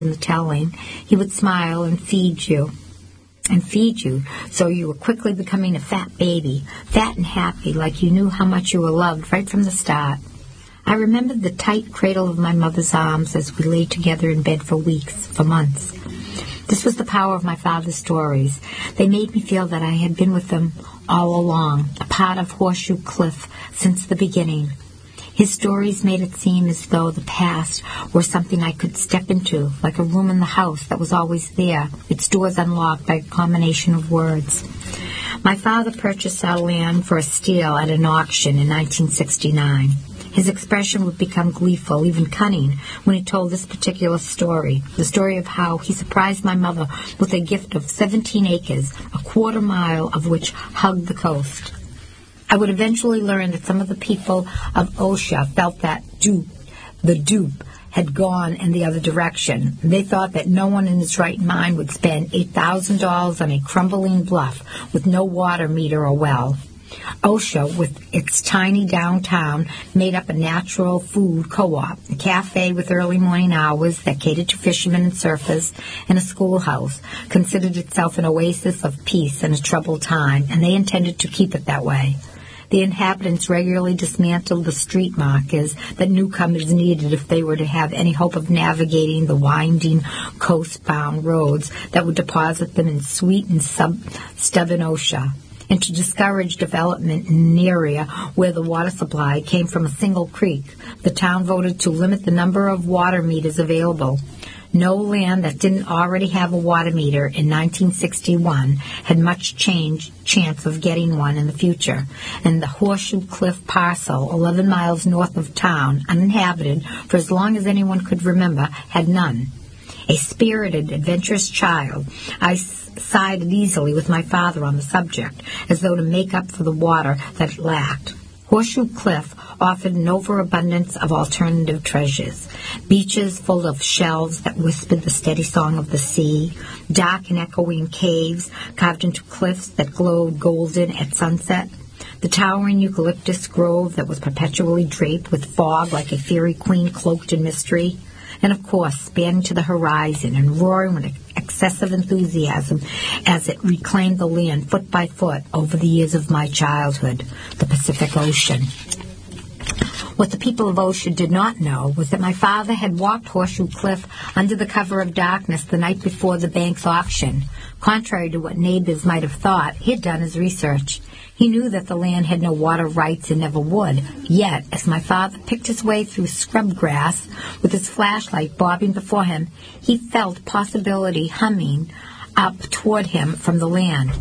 in the telling, he would smile and feed you, so you were quickly becoming a fat baby, fat and happy, like you knew how much you were loved right from the start. I remembered the tight cradle of my mother's arms as we lay together in bed for weeks, for months. This was the power of my father's stories. They made me feel that I had been with them all along, a part of Horseshoe Cliff since the beginning. His stories made it seem as though the past were something I could step into, like a room in the house that was always there, its doors unlocked by a combination of words. My father purchased our land for a steal at an auction in 1969. His expression would become gleeful, even cunning, when he told this particular story, the story of how he surprised my mother with a gift of 17 acres, a quarter-mile of which hugged the coast. I would eventually learn that some of the people of Osha felt that the dupe had gone in the other direction. They thought that no one in his right mind would spend $8,000 on a crumbling bluff with no water meter or well. Osha, with its tiny downtown, made up a natural food co-op, a cafe with early morning hours that catered to fishermen and surfers, and a schoolhouse, considered itself an oasis of peace in a troubled time, and they intended to keep it that way. The inhabitants regularly dismantled the street markers that newcomers needed if they were to have any hope of navigating the winding coast-bound roads that would deposit them in sweet and stubborn Osha, and to discourage development in an area where the water supply came from a single creek. The town voted to limit the number of water meters available. No land that didn't already have a water meter in 1961 had much chance of getting one in the future, and the Horseshoe Cliff parcel, 11 miles north of town, uninhabited for as long as anyone could remember, had none. A spirited, adventurous child, I sided easily with my father on the subject, as though to make up for the water that it lacked. Horseshoe Cliff offered an overabundance of alternative treasures. Beaches full of shells that whispered the steady song of the sea, dark and echoing caves carved into cliffs that glowed golden at sunset, the towering eucalyptus grove that was perpetually draped with fog like a fairy queen cloaked in mystery, and of course spanning to the horizon and roaring with excessive enthusiasm as it reclaimed the land foot by foot over the years of my childhood, the Pacific Ocean. What the people of Osha did not know was that my father had walked Horseshoe Cliff under the cover of darkness the night before the bank's auction. Contrary to what neighbors might have thought, he had done his research. He knew that the land had no water rights and never would. Yet, as my father picked his way through scrub grass with his flashlight bobbing before him, he felt possibility humming up toward him from the land.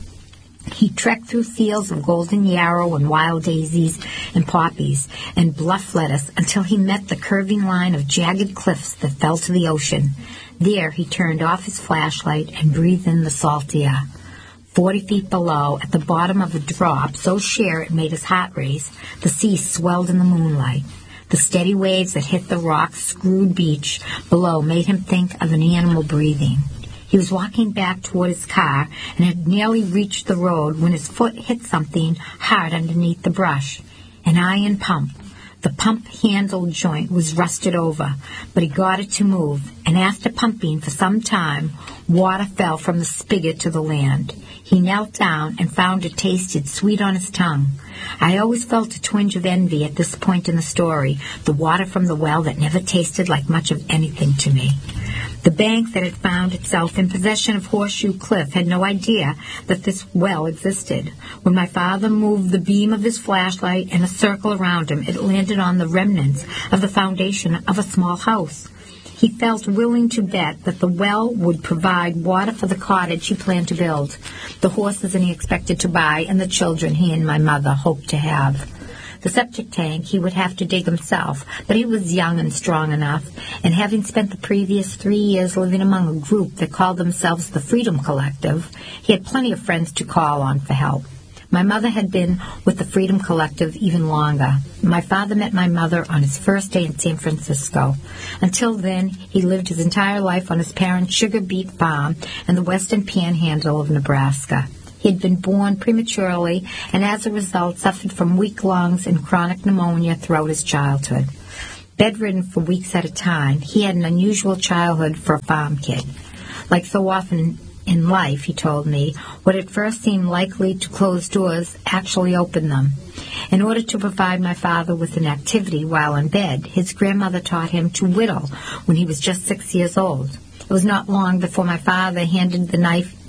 He trekked through fields of golden yarrow and wild daisies and poppies and bluff lettuce until he met the curving line of jagged cliffs that fell to the ocean. There he turned off his flashlight and breathed in the salt air. 40 feet below, at the bottom of a drop so sheer it made his heart race, the sea swelled in the moonlight. The steady waves that hit the rock-screwed beach below made him think of an animal breathing. He was walking back toward his car and had nearly reached the road when his foot hit something hard underneath the brush. An iron pump. The pump handle joint was rusted over, but he got it to move, and after pumping for some time, water fell from the spigot to the land. He knelt down and found it tasted sweet on his tongue. I always felt a twinge of envy at this point in the story, the water from the well that never tasted like much of anything to me. The bank that had found itself in possession of Horseshoe Cliff had no idea that this well existed. When my father moved the beam of his flashlight in a circle around him, it landed on the remnants of the foundation of a small house. He felt willing to bet that the well would provide water for the cottage he planned to build, the horses he expected to buy, and the children he and my mother hoped to have. The septic tank he would have to dig himself, but he was young and strong enough, and having spent the previous 3 years living among a group that called themselves the Freedom Collective, he had plenty of friends to call on for help. My mother had been with the Freedom Collective even longer. My father met my mother on his first day in San Francisco. Until then, he lived his entire life on his parents' sugar beet farm in the western panhandle of Nebraska. He had been born prematurely and as a result suffered from weak lungs and chronic pneumonia throughout his childhood. Bedridden for weeks at a time, he had an unusual childhood for a farm kid. Like so often in life, he told me, what at first seemed likely to close doors actually opened them. In order to provide my father with an activity while in bed, his grandmother taught him to whittle when he was just 6 years old. It was not long before my father handled the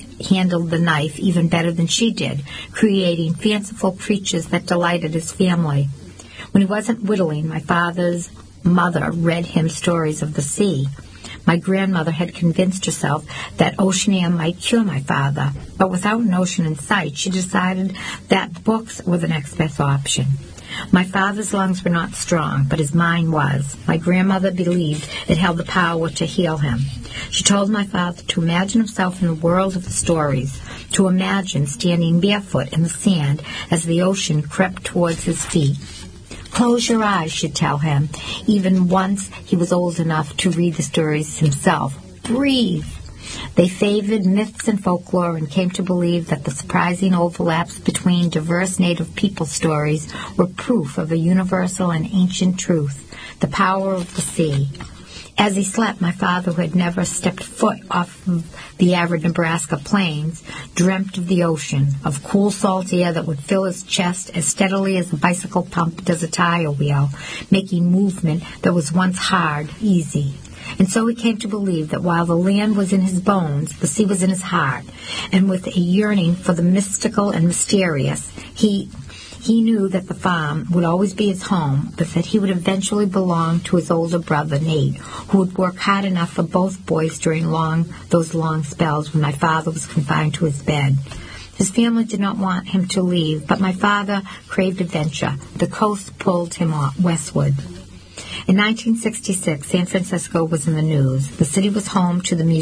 knife even better than she did, creating fanciful creatures that delighted his family. When he wasn't whittling, my father's mother read him stories of the sea. My grandmother had convinced herself that ocean air might cure my father, but without an ocean in sight, she decided that books were the next best option. My father's lungs were not strong, but his mind was. My grandmother believed it held the power to heal him. She told my father to imagine himself in the world of the stories, to imagine standing barefoot in the sand as the ocean crept towards his feet. Close your eyes, she'd tell him, even once he was old enough to read the stories himself. Breathe. They favored myths and folklore and came to believe that the surprising overlaps between diverse native people stories were proof of a universal and ancient truth, the power of the sea. As he slept, my father, who had never stepped foot off the arid Nebraska plains, dreamt of the ocean, of cool salt air that would fill his chest as steadily as a bicycle pump does a tire wheel, making movement that was once hard, easy. And so he came to believe that while the land was in his bones, the sea was in his heart, and with a yearning for the mystical and mysterious, he knew that the farm would always be his home, but that he would eventually belong to his older brother, Nate, who would work hard enough for both boys during those long spells when my father was confined to his bed. His family did not want him to leave, but my father craved adventure. The coast pulled him westward. In 1966, San Francisco was in the news. The city was home to the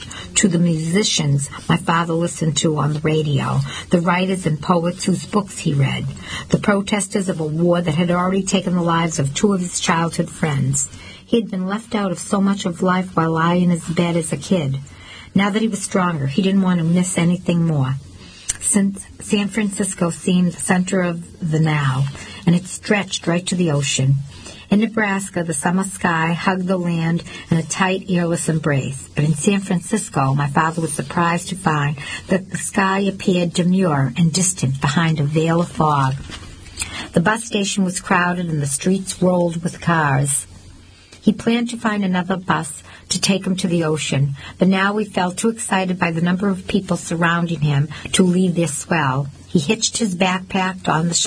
musicians my father listened to on the radio, the writers and poets whose books he read, the protesters of a war that had already taken the lives of two of his childhood friends. He had been left out of so much of life while lying in his bed as a kid. Now that he was stronger, he didn't want to miss anything more. Since San Francisco seemed the center of the now, and it stretched right to the ocean. In Nebraska, the summer sky hugged the land in a tight, airless embrace. But in San Francisco, my father was surprised to find that the sky appeared demure and distant behind a veil of fog. The bus station was crowded and the streets rolled with cars. He planned to find another bus to take him to the ocean, but now he felt too excited by the number of people surrounding him to leave their swell. He hitched his backpack on his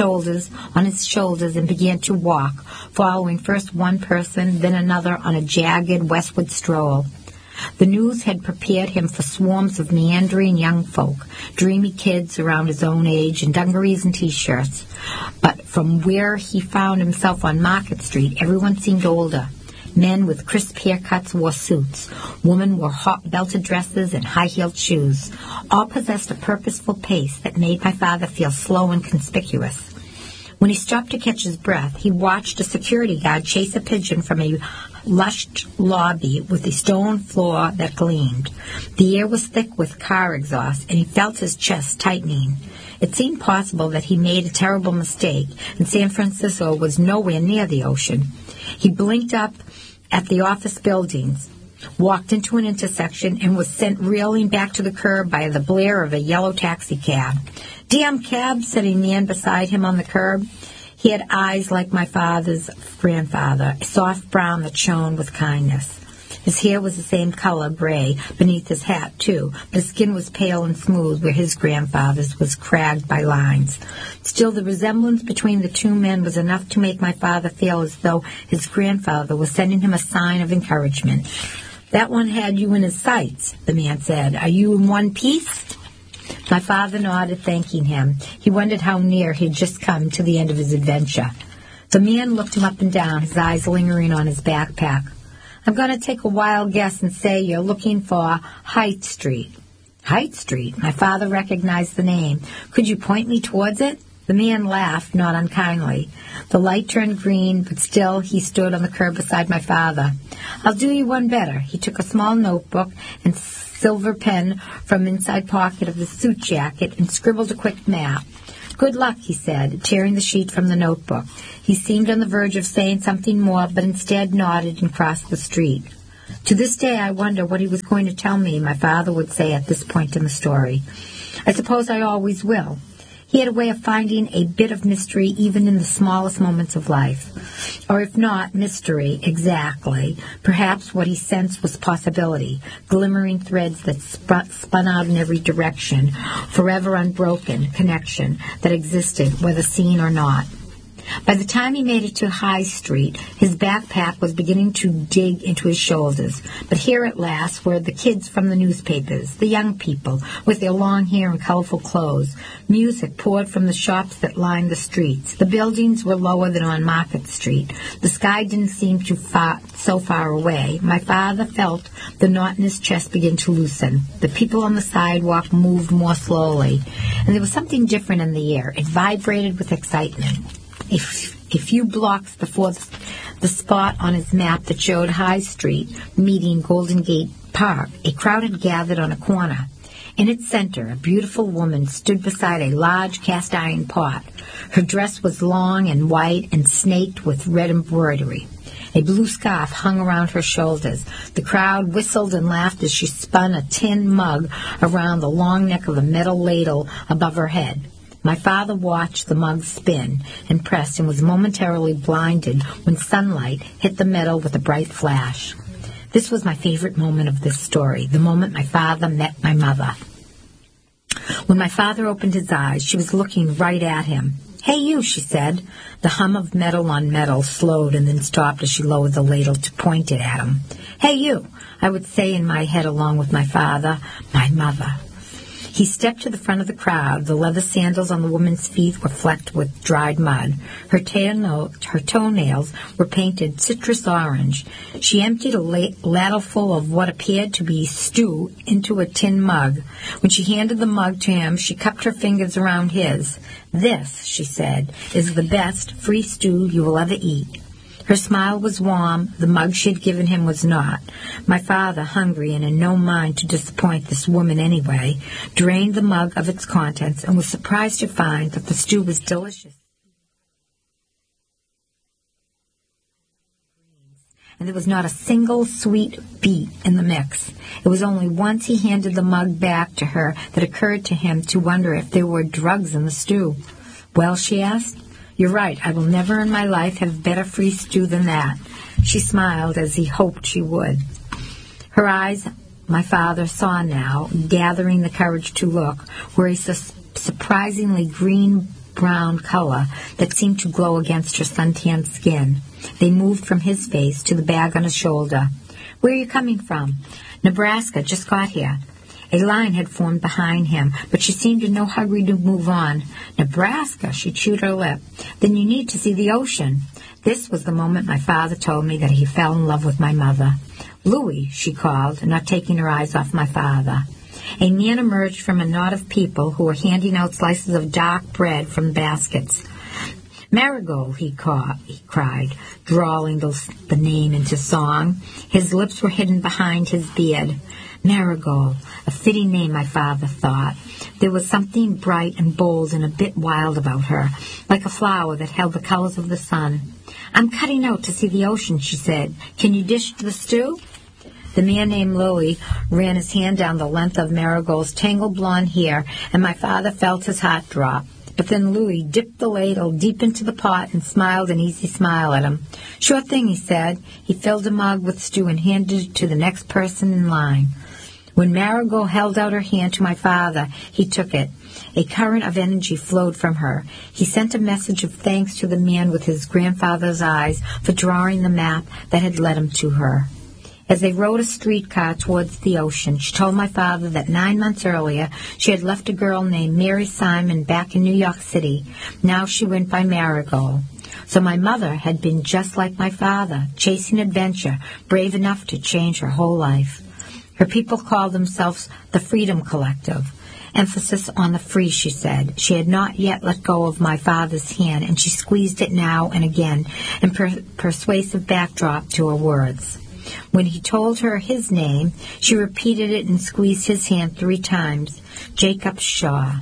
shoulders and began to walk, following first one person, then another on a jagged westward stroll. The news had prepared him for swarms of meandering young folk, dreamy kids around his own age in dungarees and T-shirts. But from where he found himself on Market Street, everyone seemed older. Men with crisp haircuts wore suits. Women wore hot belted dresses and high-heeled shoes. All possessed a purposeful pace that made my father feel slow and conspicuous. When he stopped to catch his breath, he watched a security guard chase a pigeon from a lush lobby with a stone floor that gleamed. The air was thick with car exhaust, and he felt his chest tightening. It seemed possible that he made a terrible mistake, and San Francisco was nowhere near the ocean. He blinked up at the office buildings, walked into an intersection, and was sent reeling back to the curb by the blare of a yellow taxi cab. "Damn cab," said a man beside him on the curb. He had eyes like my father's grandfather, soft brown that shone with kindness. His hair was the same color, gray, beneath his hat, too, but his skin was pale and smooth where his grandfather's was cragged by lines. Still, the resemblance between the two men was enough to make my father feel as though his grandfather was sending him a sign of encouragement. "That one had you in his sights," the man said. "Are you in one piece?" My father nodded, thanking him. He wondered how near he had just come to the end of his adventure. The man looked him up and down, his eyes lingering on his backpack. "I'm going to take a wild guess and say you're looking for Height Street." Height Street? My father recognized the name. "Could you point me towards it?" The man laughed, not unkindly. The light turned green, but still he stood on the curb beside my father. "I'll do you one better." He took a small notebook and silver pen from inside pocket of his suit jacket and scribbled a quick map. "Good luck," he said, tearing the sheet from the notebook. He seemed on the verge of saying something more, but instead nodded and crossed the street. "To this day I wonder what he was going to tell me," my father would say at this point in the story. "I suppose I always will." He had a way of finding a bit of mystery even in the smallest moments of life. Or if not mystery exactly, perhaps what he sensed was possibility, glimmering threads that spun out in every direction, forever unbroken connection that existed whether seen or not. By the time he made it to High Street, his backpack was beginning to dig into his shoulders. But here at last were the kids from the newspapers, the young people, with their long hair and colorful clothes. Music poured from the shops that lined the streets. The buildings were lower than on Market Street. The sky didn't seem so far away. My father felt the knot in his chest begin to loosen. The people on the sidewalk moved more slowly, and there was something different in the air. It vibrated with excitement. A few blocks before the spot on his map that showed High Street meeting Golden Gate Park, a crowd had gathered on a corner. In its center, a beautiful woman stood beside a large cast-iron pot. Her dress was long and white and snaked with red embroidery. A blue scarf hung around her shoulders. The crowd whistled and laughed as she spun a tin mug around the long neck of a metal ladle above her head. My father watched the mug spin and press and was momentarily blinded when sunlight hit the metal with a bright flash. This was my favorite moment of this story, the moment my father met my mother. When my father opened his eyes, she was looking right at him. "Hey, you," she said. The hum of metal on metal slowed and then stopped as she lowered the ladle to point it at him. "Hey, you," I would say in my head along with my father, my mother. He stepped to the front of the crowd. The leather sandals on the woman's feet were flecked with dried mud. Her toenails were painted citrus orange. She emptied a ladleful of what appeared to be stew into a tin mug. When she handed the mug to him, she cupped her fingers around his. "This," she said, "is the best free stew you will ever eat." Her smile was warm. The mug she had given him was not. My father, hungry and in no mind to disappoint this woman anyway, drained the mug of its contents and was surprised to find that the stew was delicious. And there was not a single sweet beet in the mix. It was only once he handed the mug back to her that occurred to him to wonder if there were drugs in the stew. "Well," she asked, "you're right. I will never in my life have better free stew than that." She smiled as he hoped she would. Her eyes, my father saw now, gathering the courage to look, were a surprisingly green-brown color that seemed to glow against her suntanned skin. They moved from his face to the bag on his shoulder. "Where are you coming from?" "Nebraska. Just got here." A line had formed behind him, but she seemed in no hurry to move on. "Nebraska," she chewed her lip. "Then you need to see the ocean." This was the moment my father told me that he fell in love with my mother. "Louie," she called, not taking her eyes off my father. A man emerged from a knot of people who were handing out slices of dark bread from baskets. "Marigold," he cried, drawling the name into song. His lips were hidden behind his beard. Marigold, a fitting name, my father thought. There was something bright and bold and a bit wild about her, like a flower that held the colors of the sun. "I'm cutting out to see the ocean," she said. "Can you dish the stew?" The man named Louie ran his hand down the length of Marigold's tangled blonde hair, and my father felt his heart drop. But then Louie dipped the ladle deep into the pot and smiled an easy smile at him. "Sure thing," he said. He filled a mug with stew and handed it to the next person in line. When Marigold held out her hand to my father, he took it. A current of energy flowed from her. He sent a message of thanks to the man with his grandfather's eyes for drawing the map that had led him to her. As they rode a streetcar towards the ocean, she told my father that 9 months earlier she had left a girl named Mary Simon back in New York City. Now she went by Marigold. So my mother had been just like my father, chasing adventure, brave enough to change her whole life. Her people called themselves the Freedom Collective. Emphasis on the free, she said. She had not yet let go of my father's hand, and she squeezed it now and again in persuasive backdrop to her words. When he told her his name, she repeated it and squeezed his hand 3 times. Jacob Shaw.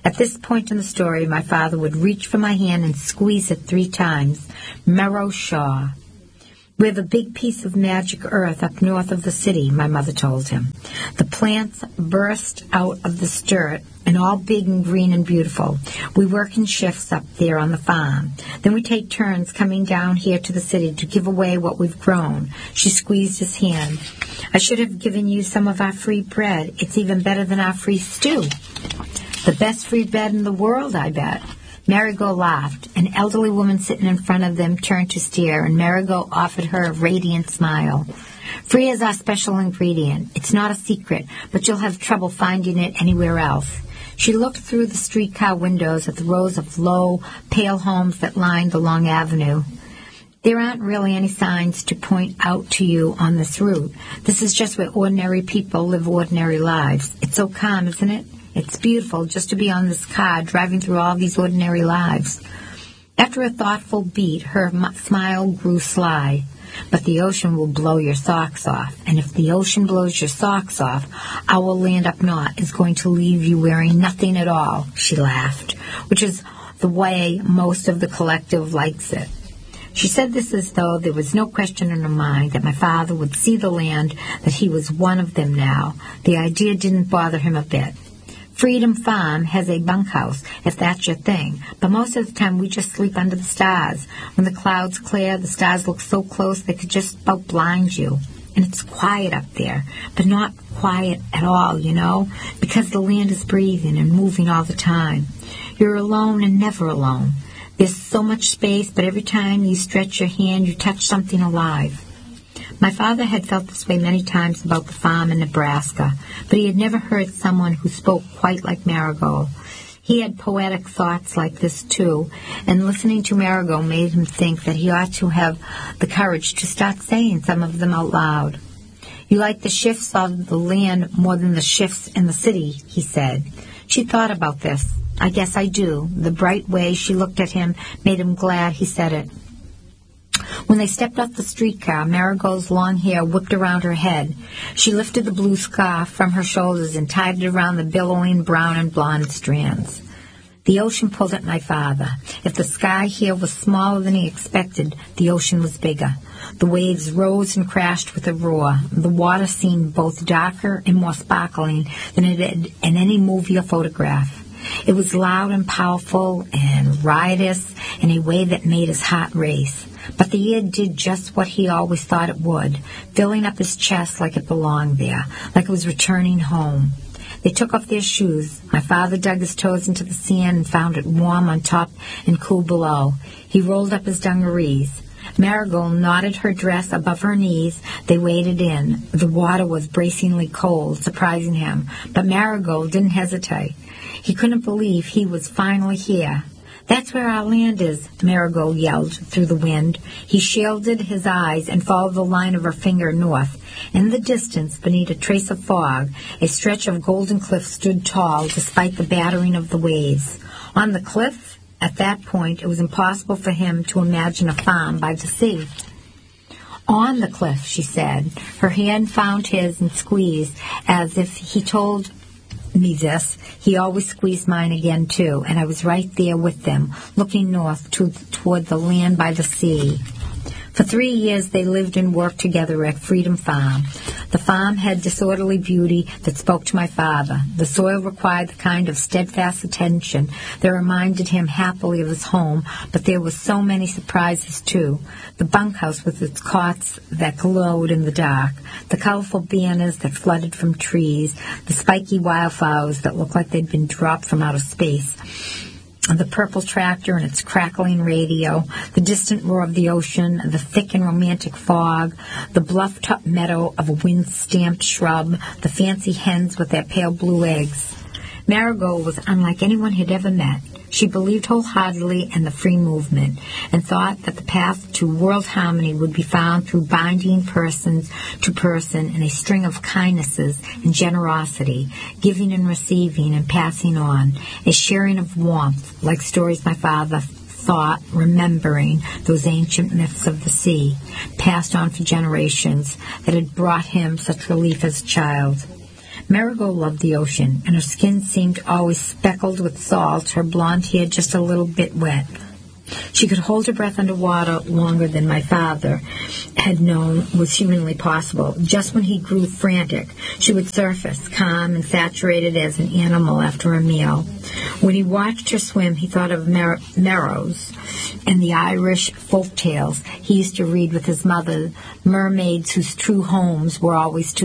At this point in the story, my father would reach for my hand and squeeze it 3 times. Merrow Shaw. "We have a big piece of magic earth up north of the city," my mother told him. "The plants burst out of the dirt, and all big and green and beautiful. We work in shifts up there on the farm. Then we take turns coming down here to the city to give away what we've grown." She squeezed his hand. "I should have given you some of our free bread. It's even better than our free stew." "The best free bread in the world, I bet." Marigold laughed. An elderly woman sitting in front of them turned to stare, and Marigold offered her a radiant smile. "Free is our special ingredient. It's not a secret, but you'll have trouble finding it anywhere else." She looked through the streetcar windows at the rows of low, pale homes that lined the long avenue. "There aren't really any signs to point out to you on this route. This is just where ordinary people live ordinary lives. It's so calm, isn't it? It's beautiful just to be on this car driving through all these ordinary lives." After a thoughtful beat, her smile grew sly. "But the ocean will blow your socks off, and if the ocean blows your socks off, our land up north is going to leave you wearing nothing at all," she laughed, which is the way most of the collective likes it. She said this as though there was no question in her mind that my father would see the land, that he was one of them now. The idea didn't bother him a bit. Freedom Farm has a bunkhouse, if that's your thing, but most of the time we just sleep under the stars. When the clouds clear, the stars look so close they could just about blind you. And it's quiet up there, but not quiet at all, because the land is breathing and moving all the time. You're alone and never alone. There's so much space, but every time you stretch your hand, you touch something alive. My father had felt this way many times about the farm in Nebraska, but he had never heard someone who spoke quite like Marigold. He had poetic thoughts like this, too, and listening to Marigold made him think that he ought to have the courage to start saying some of them out loud. "You like the shifts of the land more than the shifts in the city," he said. She thought about this. "I guess I do." The bright way she looked at him made him glad he said it. When they stepped off the streetcar, Marigold's long hair whipped around her head. She lifted the blue scarf from her shoulders and tied it around the billowing brown and blonde strands. The ocean pulled at my father. If the sky here was smaller than he expected, the ocean was bigger. The waves rose and crashed with a roar. The water seemed both darker and more sparkling than it had in any movie or photograph. It was loud and powerful and riotous in a way that made his heart race. But the air did just what he always thought it would, filling up his chest like it belonged there, like it was returning home. They took off their shoes. My father dug his toes into the sand and found it warm on top and cool below. He rolled up his dungarees. Marigold knotted her dress above her knees. They waded in. The water was bracingly cold, surprising him, but Marigold didn't hesitate. He couldn't believe he was finally here. "That's where our land is," Marigold yelled through the wind. He shielded his eyes and followed the line of her finger north. In the distance, beneath a trace of fog, a stretch of golden cliff stood tall despite the battering of the waves. On the cliff, at that point, it was impossible for him to imagine a farm by the sea. "On the cliff," she said. Her hand found his and squeezed, as if he told me this. He always squeezed mine again, too, and I was right there with them, looking north toward the land by the sea. For 3 years they lived and worked together at Freedom Farm. The farm had disorderly beauty that spoke to my father. The soil required the kind of steadfast attention that reminded him happily of his home, but there were so many surprises, too. The bunkhouse with its cots that glowed in the dark, the colorful banners that flooded from trees, the spiky wildflowers that looked like they'd been dropped from outer space, the purple tractor and its crackling radio, the distant roar of the ocean, the thick and romantic fog, the bluff-top meadow of a wind-stamped shrub, the fancy hens with their pale blue eggs. Marigold was unlike anyone he'd ever met. She believed wholeheartedly in the free movement and thought that the path to world harmony would be found through binding person to person in a string of kindnesses and generosity, giving and receiving and passing on, a sharing of warmth, like stories my father thought, remembering those ancient myths of the sea, passed on for generations, that had brought him such relief as a child. Marigold loved the ocean, and her skin seemed always speckled with salt, her blonde hair just a little bit wet. She could hold her breath underwater longer than my father had known was humanly possible. Just when he grew frantic, she would surface, calm and saturated as an animal after a meal. When he watched her swim, he thought of Merrows and the Irish folk tales he used to read with his mother, mermaids whose true homes would always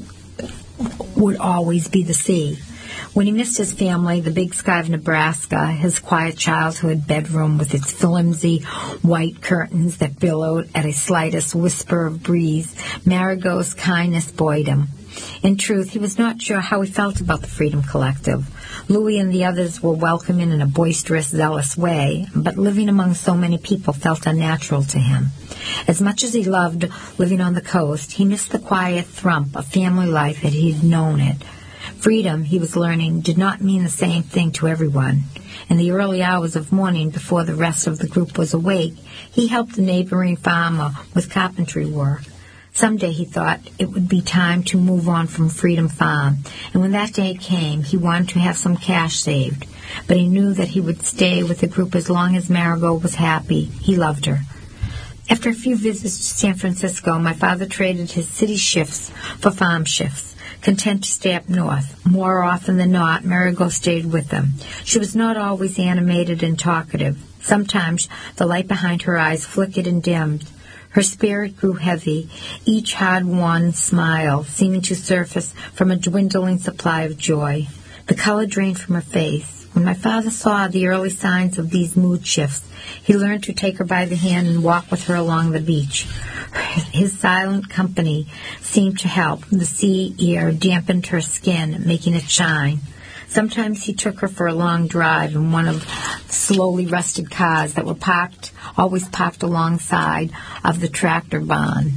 be the sea. When he missed his family, the big sky of Nebraska, his quiet childhood bedroom with its flimsy white curtains that billowed at a slightest whisper of breeze, Marigold's kindness buoyed him. In truth, he was not sure how he felt about the Freedom Collective. Louis and the others were welcoming in a boisterous, zealous way, but living among so many people felt unnatural to him. As much as he loved living on the coast, he missed the quiet thump of family life as he had known it. Freedom, he was learning, did not mean the same thing to everyone. In the early hours of morning, before the rest of the group was awake, he helped the neighboring farmer with carpentry work. Someday, he thought, it would be time to move on from Freedom Farm, and when that day came, he wanted to have some cash saved. But he knew that he would stay with the group as long as Marigold was happy. He loved her. After a few visits to San Francisco, my father traded his city shifts for farm shifts. Content to stay up north. More often than not, Marigold stayed with them. She was not always animated and talkative. Sometimes the light behind her eyes flickered and dimmed. Her spirit grew heavy, each hard-won smile seeming to surface from a dwindling supply of joy. The color drained from her face. When my father saw the early signs of these mood shifts, he learned to take her by the hand and walk with her along the beach. His silent company seemed to help. The sea air dampened her skin, making it shine. Sometimes he took her for a long drive in one of the slowly rusted cars that were always parked alongside of the tractor barn.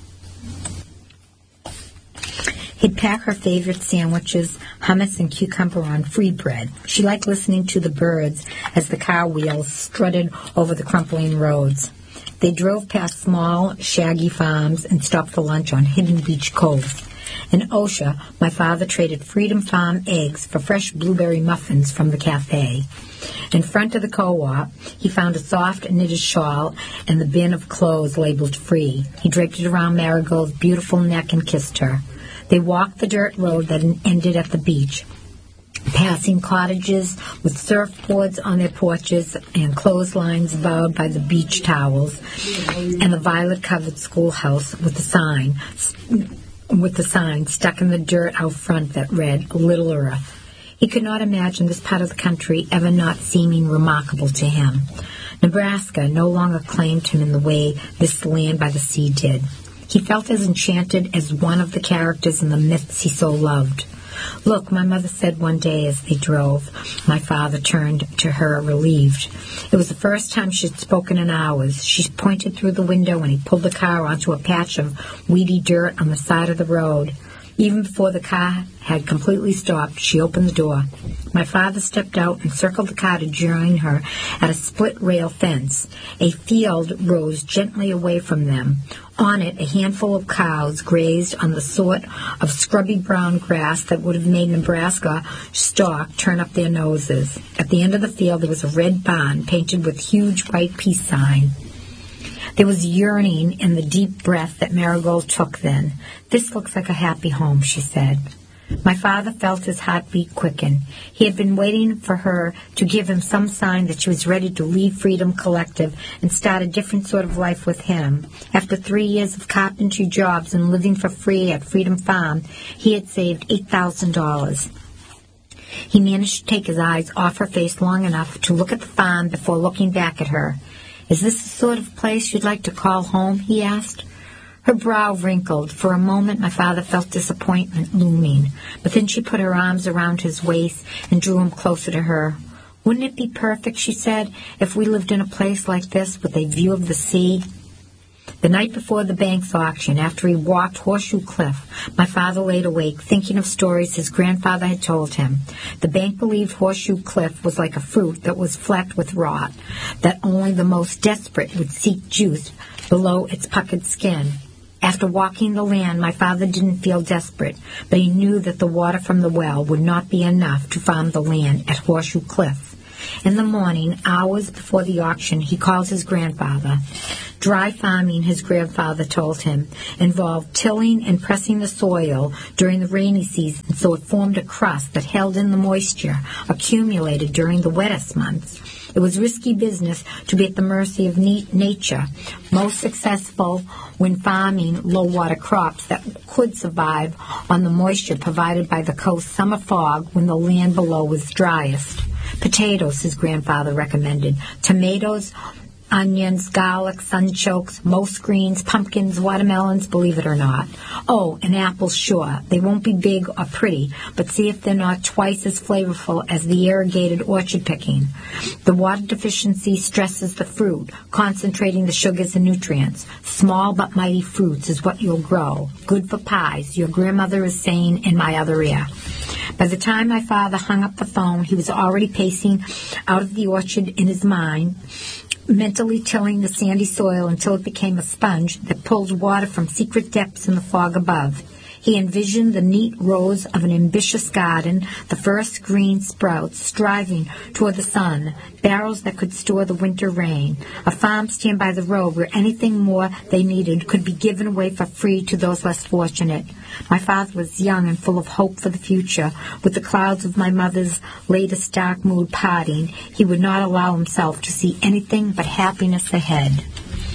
He'd pack her favorite sandwiches, hummus and cucumber on free bread. She liked listening to the birds as the car wheels strutted over the crumpling roads. They drove past small, shaggy farms and stopped for lunch on Hidden Beach Cove. In Osha, my father traded Freedom Farm eggs for fresh blueberry muffins from the cafe. In front of the co-op, he found a soft knitted shawl and the bin of clothes labeled free. He draped it around Marigold's beautiful neck and kissed her. They walked the dirt road that ended at the beach, passing cottages with surfboards on their porches and clotheslines bowed by the beach towels, and the violet-covered schoolhouse with the sign stuck in the dirt out front that read, Little Earth. He could not imagine this part of the country ever not seeming remarkable to him. Nebraska no longer claimed him in the way this land by the sea did. He felt as enchanted as one of the characters in the myths he so loved. Look, my mother said one day as they drove. My father turned to her, relieved. It was the first time she'd spoken in hours. She pointed through the window and he pulled the car onto a patch of weedy dirt on the side of the road. Even before the car had completely stopped, she opened the door. My father stepped out and circled the car to join her at a split-rail fence. A field rose gently away from them. On it, a handful of cows grazed on the sort of scrubby brown grass that would have made Nebraska stock turn up their noses. At the end of the field, there was a red barn painted with huge white peace sign. There was yearning in the deep breath that Marigold took then. This looks like a happy home, she said. My father felt his heartbeat quicken. He had been waiting for her to give him some sign that she was ready to leave Freedom Collective and start a different sort of life with him. After 3 years of carpentry jobs and living for free at Freedom Farm, he had saved $8,000. He managed to take his eyes off her face long enough to look at the farm before looking back at her. Is this the sort of place you'd like to call home? He asked. Her brow wrinkled. For a moment, my father felt disappointment looming, but then she put her arms around his waist and drew him closer to her. Wouldn't it be perfect, she said, if we lived in a place like this with a view of the sea? The night before the bank's auction, after he walked Horseshoe Cliff, my father laid awake, thinking of stories his grandfather had told him. The bank believed Horseshoe Cliff was like a fruit that was flecked with rot, that only the most desperate would seek juice below its puckered skin. After walking the land, my father didn't feel desperate, but he knew that the water from the well would not be enough to farm the land at Horseshoe Cliff. In the morning, hours before the auction, he calls his grandfather. Dry farming, his grandfather told him, involved tilling and pressing the soil during the rainy season so it formed a crust that held in the moisture accumulated during the wettest months. It was risky business to be at the mercy of nature, most successful when farming low-water crops that could survive on the moisture provided by the coast summer fog when the land below was driest. Potatoes, his grandfather recommended, tomatoes, onions, garlic, sunchokes, most greens, pumpkins, watermelons, believe it or not. Oh, and apples, sure. They won't be big or pretty, but see if they're not twice as flavorful as the irrigated orchard picking. The water deficiency stresses the fruit, concentrating the sugars and nutrients. Small but mighty fruits is what you'll grow. Good for pies, your grandmother is saying in my other ear. By the time my father hung up the phone, he was already pacing out of the orchard in his mind, mentally tilling the sandy soil until it became a sponge that pulled water from secret depths in the fog above. He envisioned the neat rows of an ambitious garden, the first green sprouts striving toward the sun, barrels that could store the winter rain, a farm stand by the road where anything more they needed could be given away for free to those less fortunate. My father was young and full of hope for the future. With the clouds of my mother's latest dark mood parting, he would not allow himself to see anything but happiness ahead.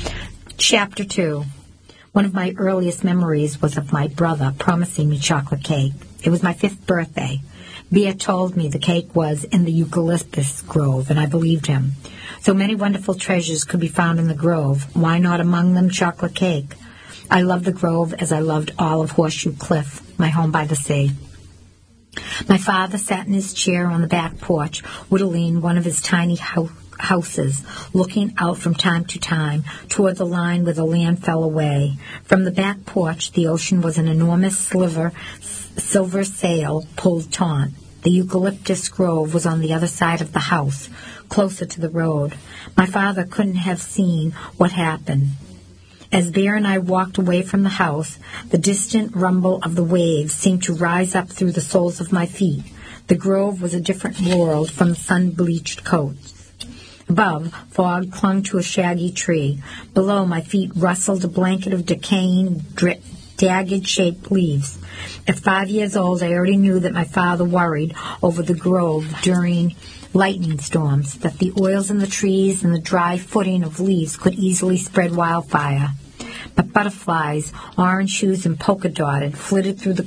Chapter 2. One of my earliest memories was of my brother promising me chocolate cake. It was my 5th birthday. Bear told me the cake was in the eucalyptus grove, and I believed him. So many wonderful treasures could be found in the grove. Why not among them chocolate cake? I loved the grove as I loved all of Horseshoe Cliff, my home by the sea. My father sat in his chair on the back porch, whittling one of his tiny houses, looking out from time to time toward the line where the land fell away. From the back porch, the ocean was an enormous silver sail pulled taut. The eucalyptus grove was on the other side of the house, closer to the road. My father couldn't have seen what happened. As Bear and I walked away from the house, the distant rumble of the waves seemed to rise up through the soles of my feet. The grove was a different world from the sun-bleached coast. Above, fog clung to a shaggy tree. Below, my feet rustled a blanket of decaying, jagged-shaped leaves. At 5 years old, I already knew that my father worried over the grove during lightning storms, that the oils in the trees and the dry footing of leaves could easily spread wildfire. But butterflies, orange hues and polka-dotted, flitted through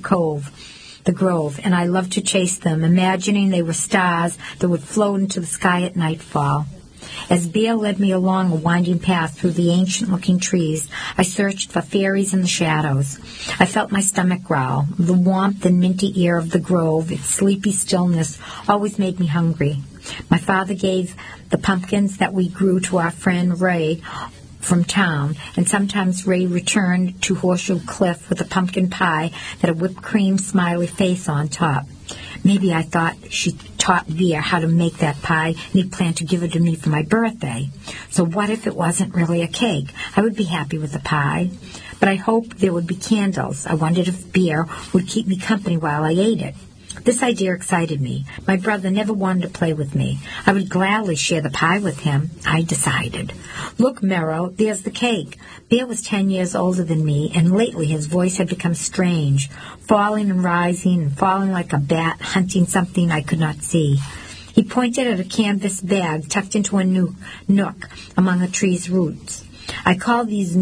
the grove, and I loved to chase them, imagining they were stars that would float into the sky at nightfall. As Bear led me along a winding path through the ancient-looking trees, I searched for fairies in the shadows. I felt my stomach growl. The warmth and minty air of the grove, its sleepy stillness, always made me hungry. My father gave the pumpkins that we grew to our friend Ray from town, and sometimes Ray returned to Horseshoe Cliff with a pumpkin pie that had a whipped cream smiley face on top. Maybe I thought she taught Bear how to make that pie, and he planned to give it to me for my birthday. So what if it wasn't really a cake? I would be happy with the pie. But I hoped there would be candles. I wondered if Bear would keep me company while I ate it. This idea excited me. My brother never wanted to play with me. I would gladly share the pie with him, I decided. Look, Merrow, there's the cake. Bear was 10 years older than me, and lately his voice had become strange, falling and rising and falling like a bat hunting something I could not see. He pointed at a canvas bag tucked into a nook among the tree's roots. I call these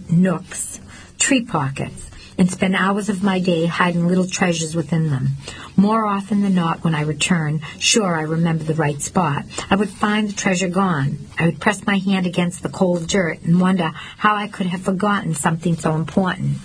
nooks tree pockets, and spend hours of my day hiding little treasures within them. More often than not, when I returned, sure I remember the right spot, I would find the treasure gone. I would press my hand against the cold dirt and wonder how I could have forgotten something so important.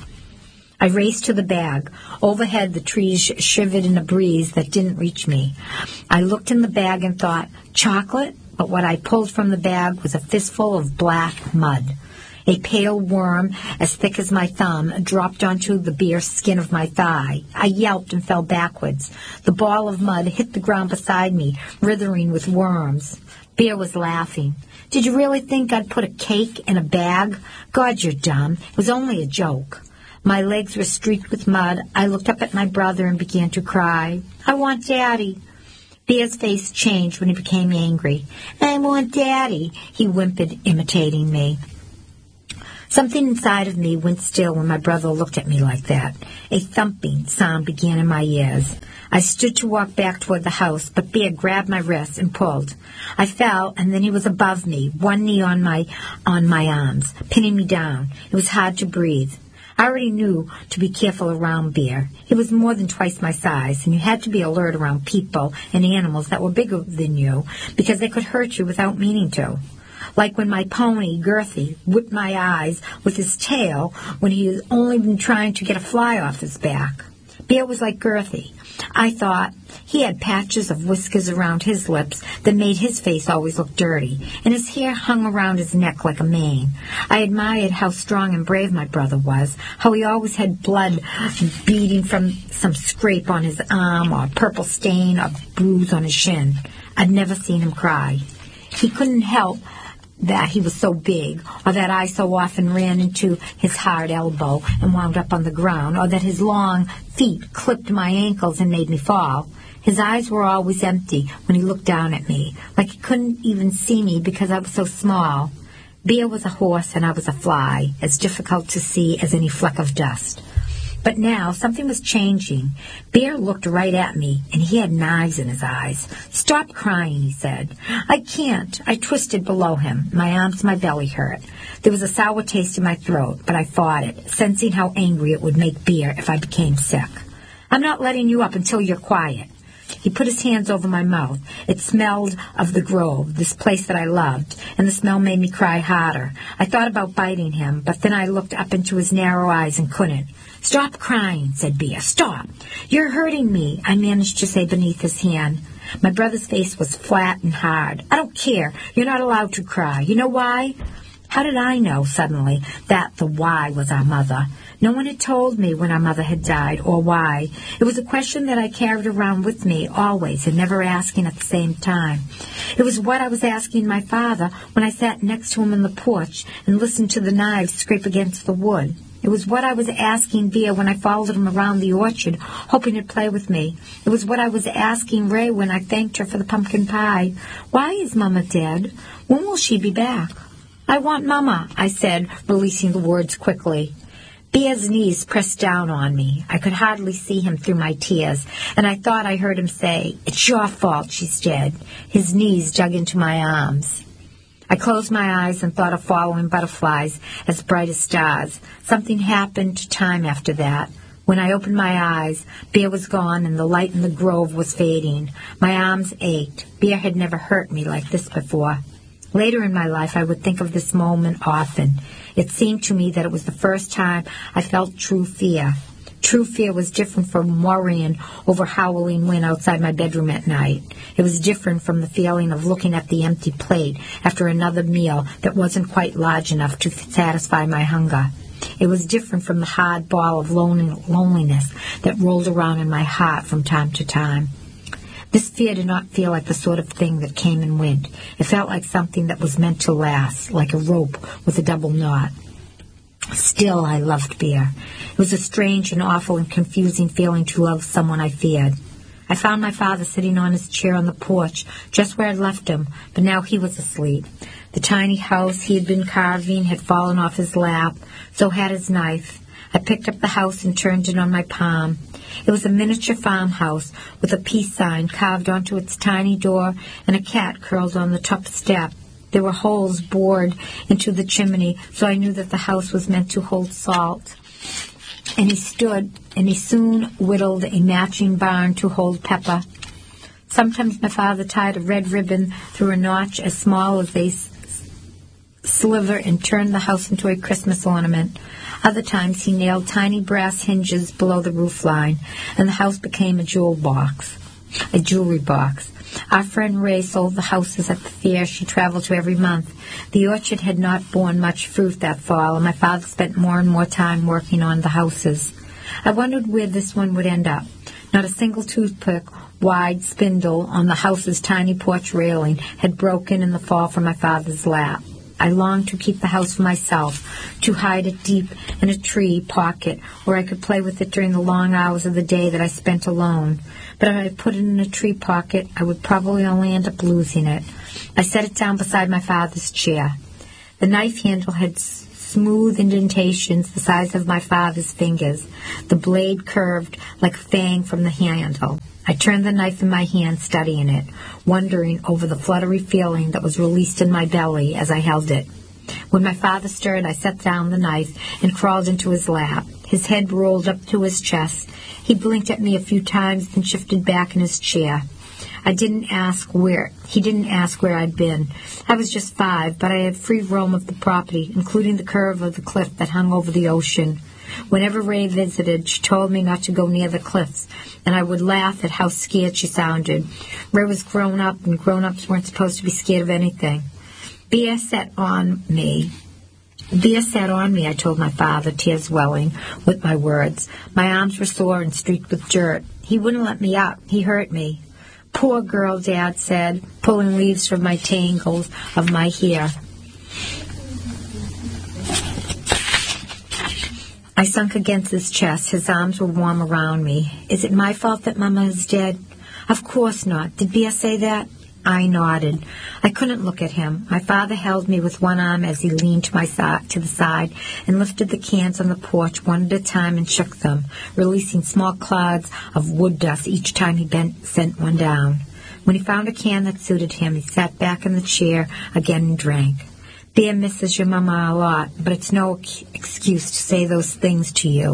I raced to the bag. Overhead, the trees shivered in a breeze that didn't reach me. I looked in the bag and thought, chocolate? But what I pulled from the bag was a fistful of black mud. A pale worm, as thick as my thumb, dropped onto the bare skin of my thigh. I yelped and fell backwards. The ball of mud hit the ground beside me, writhing with worms. Bear was laughing. Did you really think I'd put a cake in a bag? God, you're dumb. It was only a joke. My legs were streaked with mud. I looked up at my brother and began to cry. I want Daddy. Bear's face changed when he became angry. I want Daddy, he whimpered, imitating me. Something inside of me went still when my brother looked at me like that. A thumping sound began in my ears. I stood to walk back toward the house, but Bear grabbed my wrist and pulled. I fell, and then he was above me, one knee on my arms, pinning me down. It was hard to breathe. I already knew to be careful around Bear. He was more than twice my size, and you had to be alert around people and animals that were bigger than you, because they could hurt you without meaning to. Like when my pony, Girthy, whipped my eyes with his tail when he had only been trying to get a fly off his back. Bear was like Girthy. I thought he had patches of whiskers around his lips that made his face always look dirty, and his hair hung around his neck like a mane. I admired how strong and brave my brother was, how he always had blood beading from some scrape on his arm or a purple stain or bruise on his shin. I'd never seen him cry. He couldn't help that he was so big, or that I so often ran into his hard elbow and wound up on the ground, or that his long feet clipped my ankles and made me fall. His eyes were always empty when he looked down at me, like he couldn't even see me because I was so small. Bear was a horse and I was a fly, as difficult to see as any fleck of dust. But now something was changing. Bear looked right at me, and he had knives in his eyes. "Stop crying," he said. "I can't." I twisted below him. My arms, my belly hurt. There was a sour taste in my throat, but I fought it, sensing how angry it would make Bear if I became sick. "I'm not letting you up until you're quiet." He put his hands over my mouth. It smelled of the Grove, this place that I loved, and the smell made me cry harder. I thought about biting him, but then I looked up into his narrow eyes and couldn't. "Stop crying," said Bear. "Stop. You're hurting me," I managed to say beneath his hand. My brother's face was flat and hard. "I don't care. You're not allowed to cry. You know why?" How did I know, suddenly, that the why was our mother? No one had told me when our mother had died, or why. It was a question that I carried around with me always, and never asking at the same time. It was what I was asking my father when I sat next to him on the porch and listened to the knives scrape against the wood. It was what I was asking Bear when I followed him around the orchard, hoping he'd play with me. It was what I was asking Ray when I thanked her for the pumpkin pie. Why is Mama dead? When will she be back? "I want Mama," I said, releasing the words quickly. Bear's knees pressed down on me. I could hardly see him through my tears, and I thought I heard him say, "It's your fault she's dead." His knees dug into my arms. I closed my eyes and thought of following butterflies as bright as stars. Something happened to time after that. When I opened my eyes, Bear was gone and the light in the grove was fading. My arms ached. Bear had never hurt me like this before. Later in my life, I would think of this moment often. It seemed to me that it was the first time I felt true fear. True fear was different from worrying over howling wind outside my bedroom at night. It was different from the feeling of looking at the empty plate after another meal that wasn't quite large enough to satisfy my hunger. It was different from the hard ball of loneliness that rolled around in my heart from time to time. This fear did not feel like the sort of thing that came and went. It felt like something that was meant to last, like a rope with a double knot. Still, I loved Bear. It was a strange and awful and confusing feeling to love someone I feared. I found my father sitting on his chair on the porch, just where I'd left him, but now he was asleep. The tiny house he had been carving had fallen off his lap, so had his knife. I picked up the house and turned it on my palm. It was a miniature farmhouse with a peace sign carved onto its tiny door and a cat curled on the top step. There were holes bored into the chimney, so I knew that the house was meant to hold salt. And he soon whittled a matching barn to hold Peppa. Sometimes my father tied a red ribbon through a notch as small as a sliver and turned the house into a Christmas ornament. Other times he nailed tiny brass hinges below the roof line, and the house became a jewelry box. Our friend Ray sold the houses at the fair she traveled to every month. The orchard had not borne much fruit that fall, and my father spent more and more time working on the houses. I wondered where this one would end up. Not a single toothpick wide spindle on the house's tiny porch railing had broken in the fall from my father's lap. I longed to keep the house for myself, to hide it deep in a tree pocket where I could play with it during the long hours of the day that I spent alone. But if I put it in a tree pocket, I would probably only end up losing it. I set it down beside my father's chair. The knife handle had smooth indentations the size of my father's fingers. The blade curved like a fang from the handle. I turned the knife in my hand, studying it, wondering over the fluttery feeling that was released in my belly as I held it. When my father stirred, I set down the knife and crawled into his lap. His head rolled up to his chest. He blinked at me a few times, then shifted back in his chair. He didn't ask where I'd been. I was just 5, but I had free roam of the property, including the curve of the cliff that hung over the ocean. Whenever Ray visited, she told me not to go near the cliffs, and I would laugh at how scared she sounded. Ray was grown up, and grown-ups weren't supposed to be scared of anything. Bear sat on me, I told my father, tears welling with my words. My arms were sore and streaked with dirt. He wouldn't let me up. He hurt me. Poor girl, Dad said, pulling leaves from my tangles of my hair. I sunk against his chest. His arms were warm around me. Is it my fault that Mama is dead? Of course not. Did Bear say that? I nodded. I couldn't look at him. My father held me with one arm as he leaned to the side and lifted the cans on the porch one at a time and shook them, releasing small clouds of wood dust each time he sent one down. When he found a can that suited him, he sat back in the chair again and drank. Bear misses your mama a lot, but it's no excuse to say those things to you.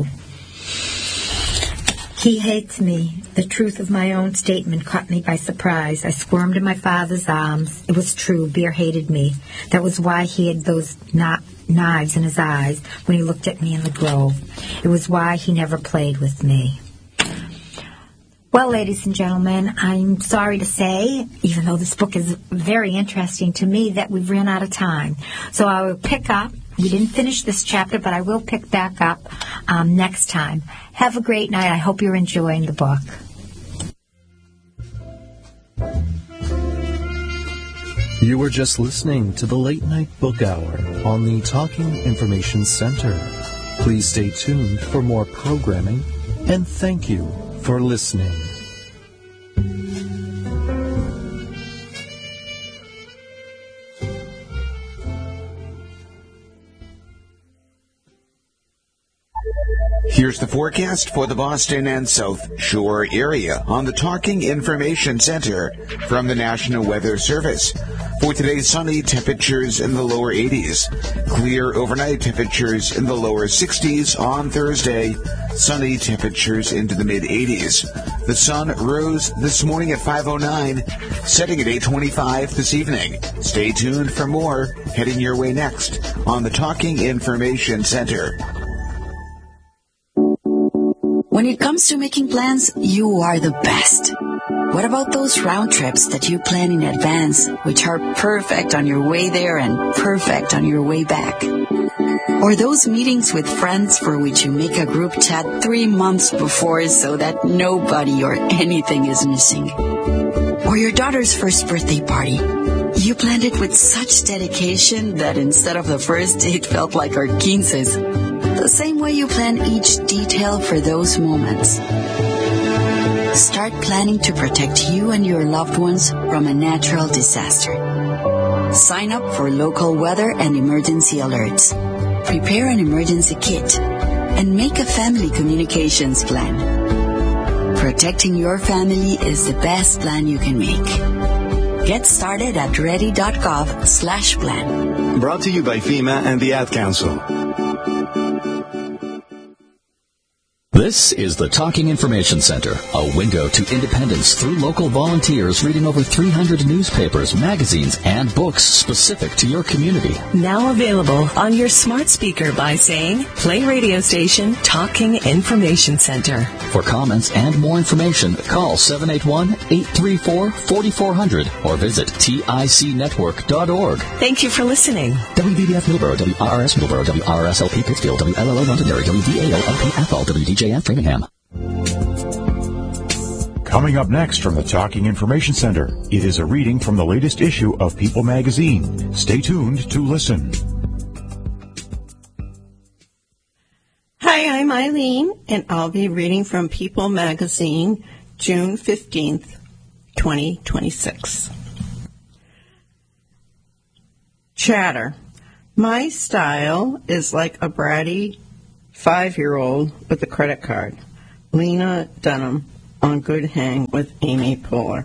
He hates me. The truth of my own statement caught me by surprise. I squirmed in my father's arms. It was true. Bear hated me. That was why he had those knives in his eyes when he looked at me in the grove. It was why he never played with me. Well, ladies and gentlemen, I'm sorry to say, even though this book is very interesting to me, that we've ran out of time. So I will pick up. We didn't finish this chapter, but I will pick back up next time. Have a great night. I hope you're enjoying the book. You were just listening to the Late Night Book Hour on the Talking Information Center. Please stay tuned for more programming, and thank you for listening. Here's the forecast for the Boston and South Shore area on the Talking Information Center from the National Weather Service. For today, sunny, temperatures in the lower 80s. Clear overnight, temperatures in the lower 60s. On Thursday, sunny, temperatures into the mid-80s. The sun rose this morning at 5:09, setting at 8:25 this evening. Stay tuned for more heading your way next on the Talking Information Center. When it comes to making plans, you are the best. What about those round trips that you plan in advance, which are perfect on your way there and perfect on your way back? Or those meetings with friends for which you make a group chat 3 months before so that nobody or anything is missing? Or your daughter's first birthday party. You planned it with such dedication that instead of the first date felt like our quinces. The same way you plan each detail for those moments. Start planning to protect you and your loved ones from a natural disaster. Sign up for local weather and emergency alerts. Prepare an emergency kit and make a family communications plan. Protecting your family is the best plan you can make. Get started at ready.gov/plan. Brought to you by FEMA and the Ad Council. This is the Talking Information Center, a window to independence through local volunteers reading over 300 newspapers, magazines, and books specific to your community. Now available on your smart speaker by saying, play radio station Talking Information Center. For comments and more information, call 781-834-4400 or visit ticnetwork.org. Thank you for listening. WVBF Millboro, WRRS Millboro, WRSLP Pittsfield, WLLO Londonderry, WDALLP Athol, WDJF Framingham. Coming up next from the Talking Information Center, it is a reading from the latest issue of People magazine. Stay tuned to listen. Hi, I'm Eileen, and I'll be reading from People magazine, June 15th, 2026. Chatter. My style is like a bratty 5-year-old with a credit card. Lena Dunham on Good Hang with Amy Poehler.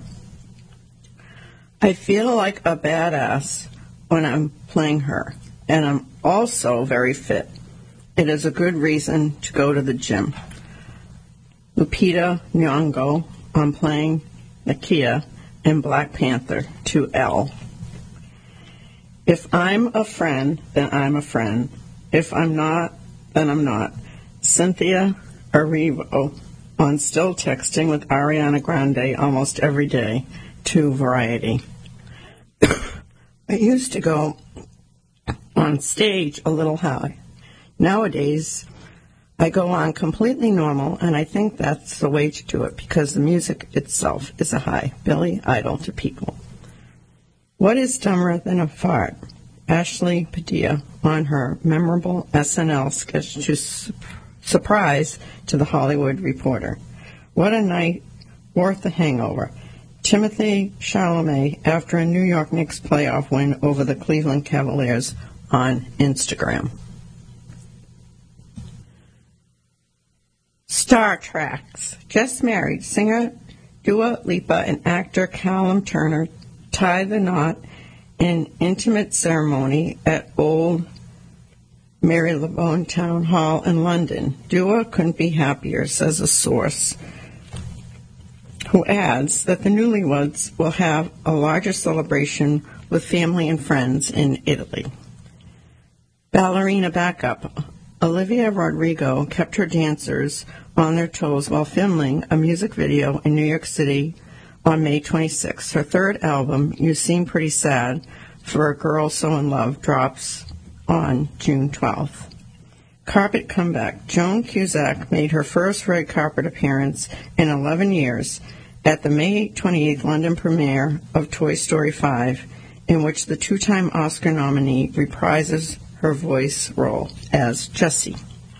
I feel like a badass when I'm playing her, and I'm also very fit. It is a good reason to go to the gym. Lupita Nyong'o on playing Nakia in Black Panther 2L. If I'm a friend, then I'm a friend. If I'm not, then I'm not. Cynthia Erivo on Still Texting with Ariana Grande almost every day to Variety. I used to go on stage a little high. Nowadays, I go on completely normal, and I think that's the way to do it because the music itself is a high. Billy Idol to people. What is dumber than a fart? Ashley Padilla on her memorable SNL sketch to surprise to the Hollywood Reporter. What a night worth the hangover. Timothy Chalamet after a New York Knicks playoff win over the Cleveland Cavaliers on Instagram. Star Tracks. Just married. Singer Dua Lipa and actor Callum Turner tie the knot in intimate ceremony at Old Marylebone Town Hall in London. Dua couldn't be happier, says a source, who adds that the newlyweds will have a larger celebration with family and friends in Italy. Ballerina backup. Olivia Rodrigo kept her dancers on their toes while filming a music video in New York City on May 26th. Her third album, You Seem Pretty Sad, For a Girl So in Love, drops on June 12th. Carpet comeback. Joan Cusack made her first red carpet appearance in 11 years at the May 28th London premiere of Toy Story 5, in which the two-time Oscar nominee reprises her voice role as Jessie.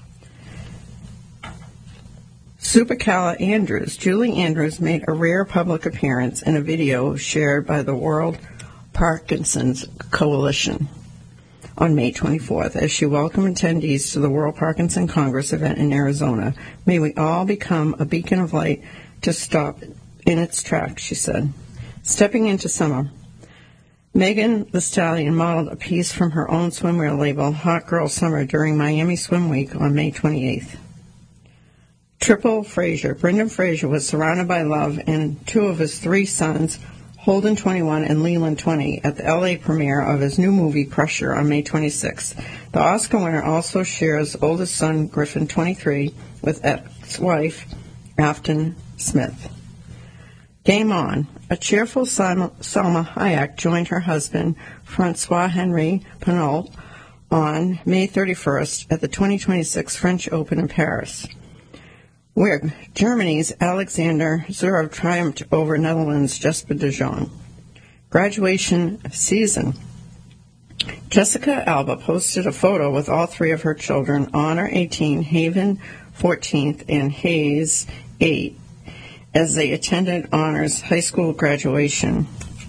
Supercala Andrews. Julie Andrews made a rare public appearance in a video shared by the World Parkinson's Coalition on May 24th as she welcomed attendees to the World Parkinson Congress event in Arizona. May we all become a beacon of light to stop in its tracks, she said. Stepping into summer. Megan Thee Stallion modeled a piece from her own swimwear label, Hot Girl Summer, during Miami Swim Week on May 28th. Triple Frazier. Brendan Fraser was surrounded by love and two of his three sons, Holden 21 and Leland 20, at the LA premiere of his new movie Pressure on May 26th. The Oscar winner also shares oldest son Griffin 23 with ex-wife Afton Smith. Game on. A cheerful Salma Hayek joined her husband Francois-Henri Pinault on May 31st at the 2026 French Open in Paris, where Germany's Alexander Zverev triumphed over Netherlands' Jesper de Jong. Graduation season. Jessica Alba posted a photo with all three of her children, Honor 18, Haven 14th, and Hayes 8, as they attended Honor's high school graduation.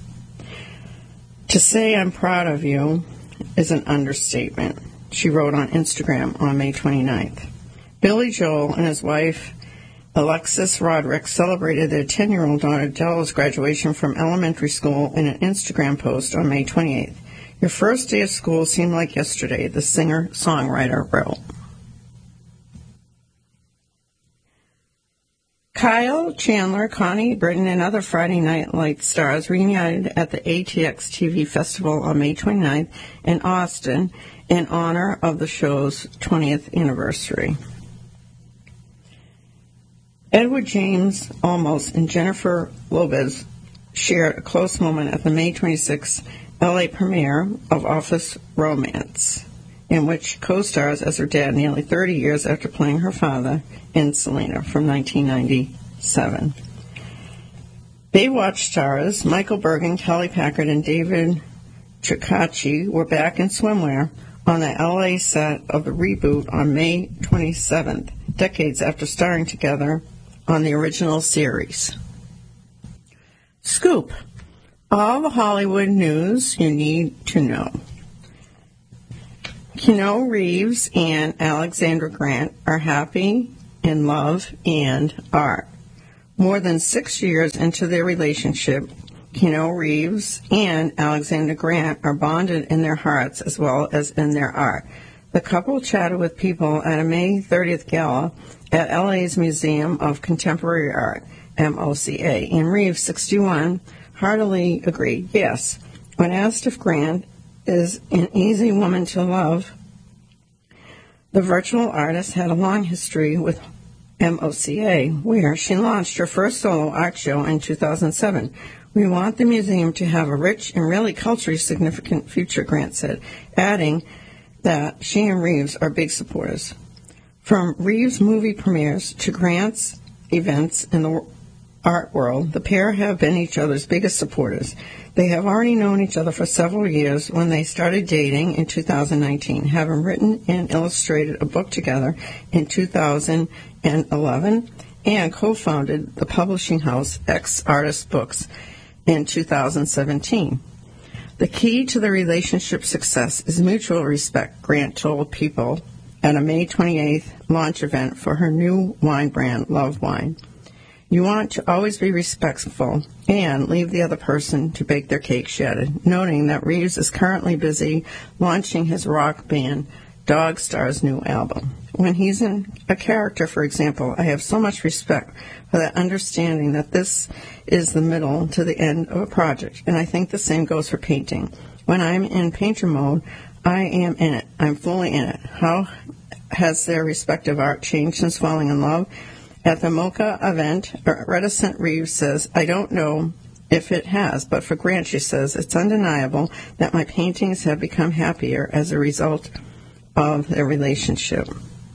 To say I'm proud of you is an understatement, she wrote on Instagram on May 29th. Billy Joel and his wife, Alexis Roderick, celebrated their 10-year-old daughter Della's graduation from elementary school in an Instagram post on May 28th. Your first day of school seemed like yesterday, the singer-songwriter wrote. Kyle Chandler, Connie Britton, and other Friday Night Lights stars reunited at the ATX TV Festival on May 29th in Austin in honor of the show's 20th anniversary. Edward James Olmos and Jennifer Lopez shared a close moment at the May 26th LA premiere of Office Romance, in which co-stars as her dad nearly 30 years after playing her father in Selena from 1997. Baywatch stars Michael Bergen, Kelly Packard, and David Tricacci were back in swimwear on the LA set of the reboot on May 27th, decades after starring together on the original series. Scoop. All the Hollywood news you need to know. Keanu Reeves and Alexandra Grant are happy in love and art. More than 6 years into their relationship, Keanu Reeves and Alexandra Grant are bonded in their hearts as well as in their art. The couple chatted with people at a May 30th gala at LA's Museum of Contemporary Art, MOCA, and Reeves, 61, heartily agreed yes. When asked if Grant is an easy woman to love, the virtual artist had a long history with MOCA, where she launched her first solo art show in 2007. We want the museum to have a rich and really culturally significant future, Grant said, adding that she and Reeves are big supporters. From Reeves' movie premieres to Grant's events in the art world, the pair have been each other's biggest supporters. They have already known each other for several years when they started dating in 2019, having written and illustrated a book together in 2011, and co-founded the publishing house X Artist Books in 2017. The key to the relationship's success is mutual respect, Grant told People at a May 28th launch event for her new wine brand, Love Wine. You want to always be respectful and leave the other person to bake their cake, she added, noting that Reeves is currently busy launching his rock band Dog Star's new album. When he's in a character, for example, I have so much respect for that understanding that this is the middle to the end of a project, and I think the same goes for painting. When I'm in painter mode, I am in it. I'm fully in it. How has their respective art changed since falling in love? At the MOCA event, reticent Reeves says, I don't know if it has, but for Grant, she says, it's undeniable that my paintings have become happier as a result of their relationship.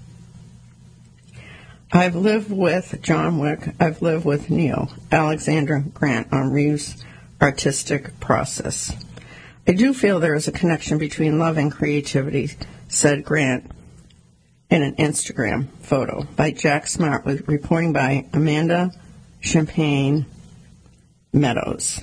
I've lived with John Wick. I've lived with Neo, Alexandra Grant, on Reeves' artistic process. I do feel there is a connection between love and creativity, said Grant in an Instagram photo by Jack Smart, with reporting by Amanda Champagne Meadows.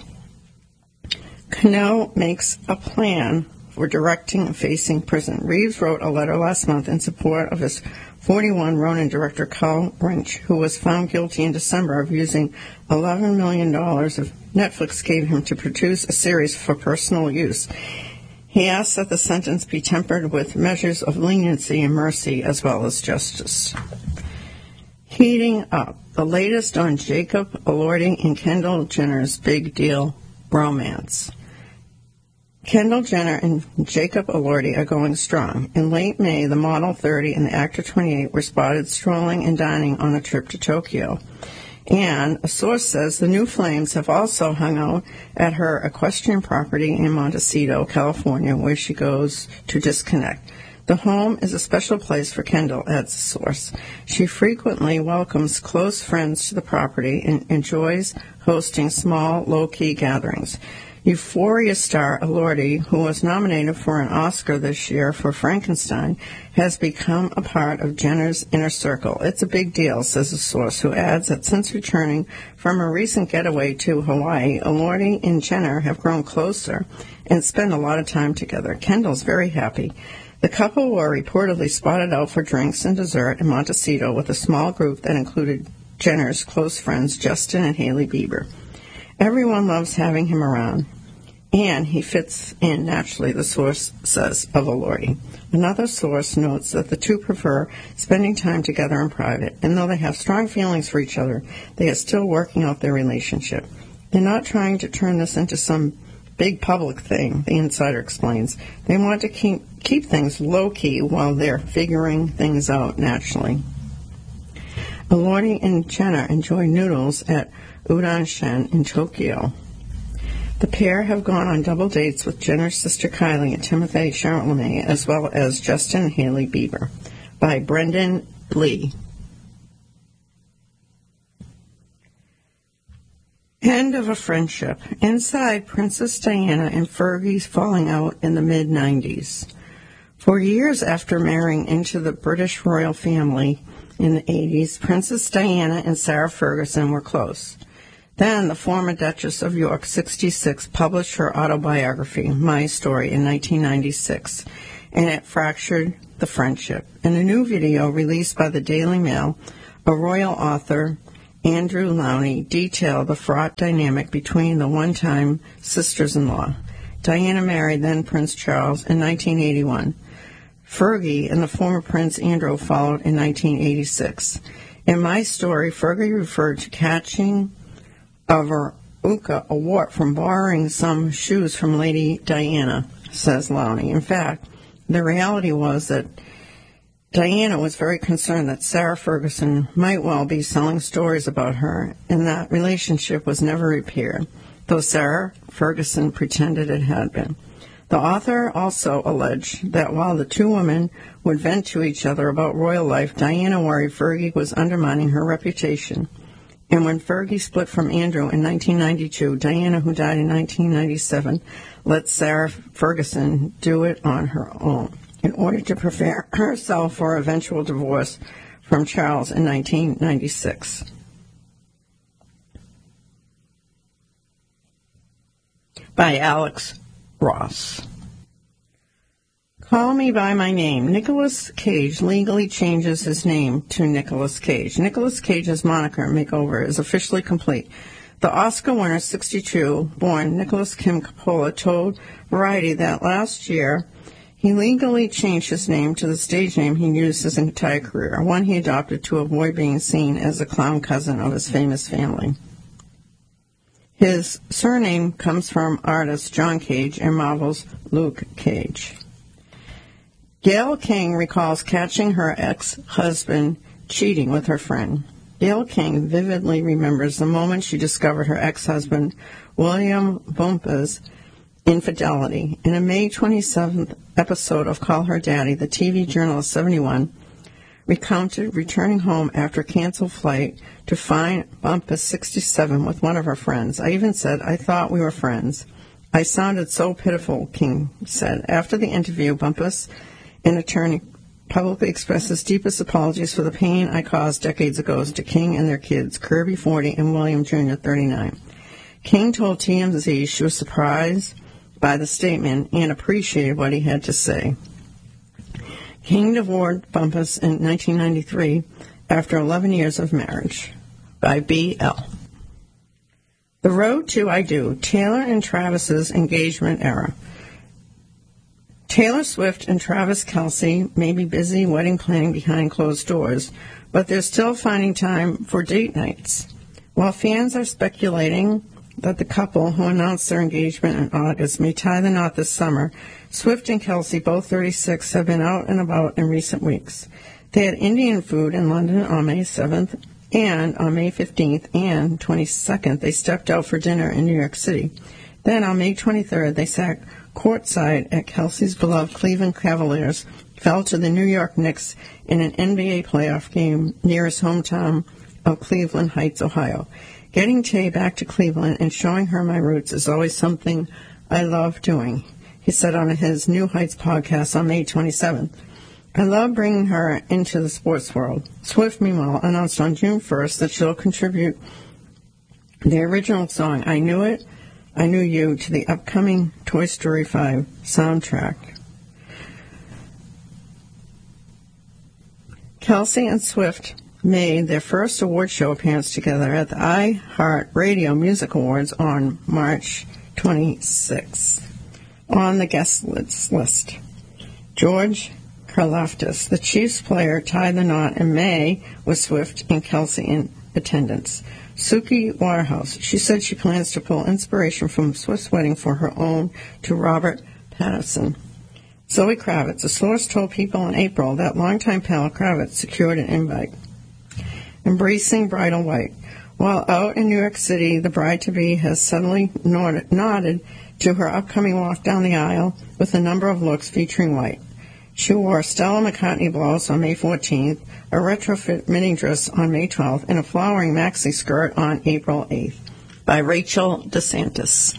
Cano makes a plan for directing facing prison. Reeves wrote a letter last month in support of his 41 Ronin director Carl Rinch, who was found guilty in December of using $11 million of Netflix gave him to produce a series for personal use. He asked that the sentence be tempered with measures of leniency and mercy as well as justice. Heating up, the latest on Jacob Elordi and Kendall Jenner's big deal romance. Kendall Jenner and Jacob Elordi are going strong. In late May, the model 30 and the actor 28 were spotted strolling and dining on a trip to Tokyo. And a source says the new flames have also hung out at her equestrian property in Montecito, California, where she goes to disconnect. The home is a special place for Kendall, adds the source. She frequently welcomes close friends to the property and enjoys hosting small, low-key gatherings. Euphoria star Elordi, who was nominated for an Oscar this year for Frankenstein, has become a part of Jenner's inner circle. It's a big deal, says a source, who adds that since returning from a recent getaway to Hawaii, Elordi and Jenner have grown closer and spend a lot of time together. Kendall's very happy. The couple were reportedly spotted out for drinks and dessert in Montecito with a small group that included Jenner's close friends Justin and Hailey Bieber. Everyone loves having him around, and he fits in naturally, the source says of Elordi. Another source notes that the two prefer spending time together in private, and though they have strong feelings for each other, they are still working out their relationship. They're not trying to turn this into some big public thing, the insider explains. They want to keep things low-key while they're figuring things out naturally. Elordi and Jenner enjoy noodles at Udon-shen in Tokyo. The pair have gone on double dates with Jenner's sister Kylie and Timothée Chalamet, as well as Justin and Hailey Bieber, by Brendan Lee. End of a friendship. Inside Princess Diana and Fergie's falling out in the mid-90s. For years after marrying into the British royal family in the 80s, Princess Diana and Sarah Ferguson were close. Then the former Duchess of York, 66, published her autobiography, My Story, in 1996, and it fractured the friendship. In a new video released by the Daily Mail, a royal author, Andrew Lowney, detailed the fraught dynamic between the one-time sisters-in-law. Diana married then Prince Charles in 1981. Fergie and the former Prince Andrew followed in 1986. In My Story, Fergie referred to catching of her uka, a wart, from borrowing some shoes from Lady Diana, says Lowney. In fact, the reality was that Diana was very concerned that Sarah Ferguson might well be selling stories about her, and that relationship was never repaired, though Sarah Ferguson pretended it had been. The author also alleged that while the two women would vent to each other about royal life, Diana worried Fergie was undermining her reputation. And when Fergie split from Andrew in 1992, Diana, who died in 1997, let Sarah Ferguson do it on her own in order to prepare herself for eventual divorce from Charles in 1996. By Alex Ross. Call Me By My Name. Nicolas Cage legally changes his name to Nicolas Cage. Nicolas Cage's moniker makeover is officially complete. The Oscar winner, 62-born Nicholas Kim Coppola, told Variety that last year he legally changed his name to the stage name he used his entire career, one he adopted to avoid being seen as a clown cousin of his famous family. His surname comes from artist John Cage and Marvel's Luke Cage. Gayle King recalls catching her ex-husband cheating with her friend. Gayle King vividly remembers the moment she discovered her ex-husband, William Bumpus' infidelity. In a May 27th episode of Call Her Daddy, the TV journalist 71 recounted returning home after a canceled flight to find Bumpus 67 with one of her friends. I even said, I thought we were friends. I sounded so pitiful, King said. After the interview, Bumpus, an attorney, publicly expressed his deepest apologies for the pain I caused decades ago to King and their kids, Kirby, 40, and William Jr., 39. King told TMZ she was surprised by the statement and appreciated what he had to say. King divorced Bumpus in 1993 after 11 years of marriage. By B.L. The Road to I Do, Taylor and Travis's engagement era. Taylor Swift and Travis Kelce may be busy wedding planning behind closed doors, but they're still finding time for date nights. While fans are speculating that the couple, who announced their engagement in August, may tie the knot this summer, Swift and Kelce, both 36, have been out and about in recent weeks. They had Indian food in London on May 7th, and on May 15th and 22nd, they stepped out for dinner in New York City. Then on May 23rd, they sat courtside at Kelce's beloved Cleveland Cavaliers, fell to the New York Knicks in an NBA playoff game near his hometown of Cleveland Heights, Ohio. Getting Tay back to Cleveland and showing her my roots is always something I love doing, he said on his New Heights podcast on May 27th. I love bringing her into the sports world. Swift, meanwhile, announced on June 1st that she'll contribute the original song, I Knew It, I Knew You, to the upcoming Toy Story 5 soundtrack. Kelce and Swift made their first award show appearance together at the iHeartRadio Music Awards on March 26th. On the guest list, George Karlaftis, the Chiefs player, tied the knot in May with Swift and Kelce in attendance. Suki Waterhouse, she said she plans to pull inspiration from Swift's wedding for her own to Robert Pattinson. Zoe Kravitz, a source told People in April that longtime pal Kravitz secured an invite. Embracing bridal white. While out in New York City, the bride-to-be has suddenly nodded to her upcoming walk down the aisle with a number of looks featuring white. She wore a Stella McCartney blouse on May 14th, a retrofit mini dress on May 12th, and a flowering maxi skirt on April 8th. by Rachel DeSantis.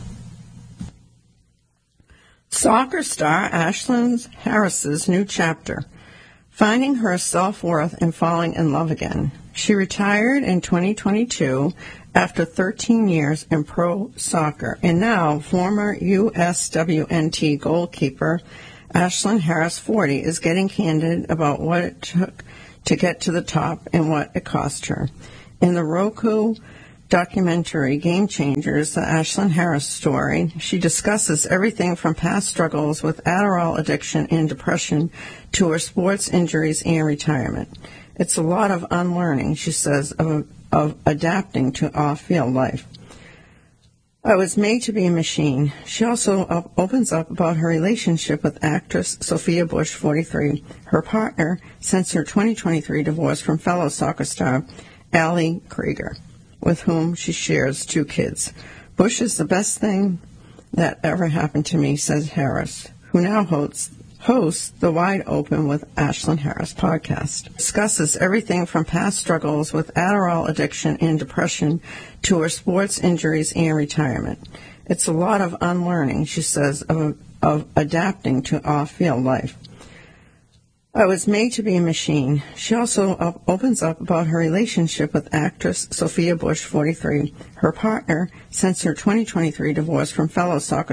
Soccer star Ashlyn Harris's new chapter, finding her self-worth and falling in love again. She retired in 2022 after 13 years in pro soccer, and now former USWNT goalkeeper Ashlyn Harris, 40, is getting candid about what it took to get to the top and what it cost her. In the Roku documentary Game Changers, the Ashlyn Harris story, she discusses everything from past struggles with Adderall addiction and depression to her sports injuries and retirement. It's a lot of unlearning, she says, of adapting to off-field life. I was made to be a machine. She also opens up about her relationship with actress Sophia Bush, 43, her partner since her 2023 divorce from fellow soccer star Ali Krieger, with whom she shares 2 kids. Bush is the best thing that ever happened to me, says Harris, who now hosts the Wide Open with Ashlyn Harris podcast. Discusses everything from past struggles with Adderall addiction and depression to her sports injuries and retirement. It's a lot of unlearning, she says, of adapting to off-field life. I was made to be a machine. She also opens up about her relationship with actress Sophia Bush, 43, her partner since her 2023 divorce from fellow soccer